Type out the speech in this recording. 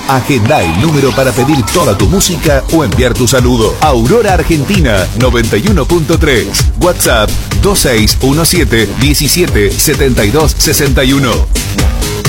Agenda el número para pedir toda tu música o enviar tu saludo. Aurora Argentina 91.3. WhatsApp 2617 17 72 61.